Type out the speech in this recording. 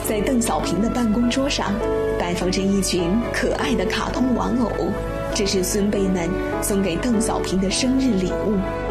在邓小平的办公桌上摆放着一群可爱的卡通玩偶，这是孙辈们送给邓小平的生日礼物。